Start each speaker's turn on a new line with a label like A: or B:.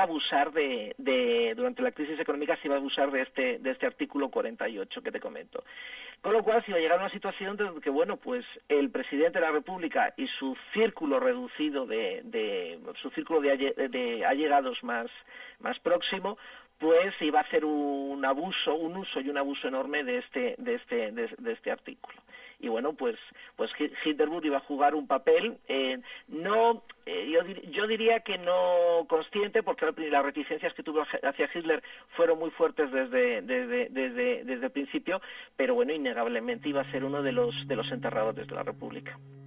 A: abusar durante la crisis económica se iba a abusar de este artículo 48 que te comento. Con lo cual se iba a llegar a una situación de que, bueno, pues el presidente de la República y su círculo reducido su círculo de allegados más próximo, pues iba a hacer un uso y un abuso enorme de este artículo. Y bueno, pues Hindenburg iba a jugar un papel, yo diría que no consciente, porque las reticencias que tuvo hacia Hitler fueron muy fuertes desde el principio, pero bueno, innegablemente iba a ser uno de los enterradores de la República.